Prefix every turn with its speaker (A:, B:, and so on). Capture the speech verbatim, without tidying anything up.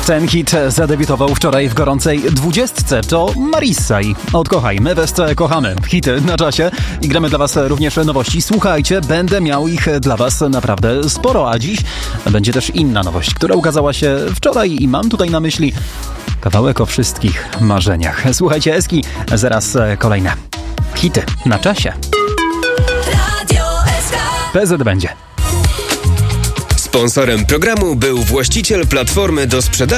A: Ten hit zadebiutował wczoraj w gorącej dwudziestce. To Marissa i Odkochaj. My was kochamy. Hity na czasie i gramy dla was również nowości. Słuchajcie, będę miał ich dla was naprawdę sporo, a dziś będzie też inna nowość, która ukazała się wczoraj i mam tutaj na myśli kawałek o wszystkich marzeniach. Słuchajcie, Eski, zaraz kolejne hity na czasie. P Z będzie.
B: Sponsorem programu był właściciel platformy do sprzedaży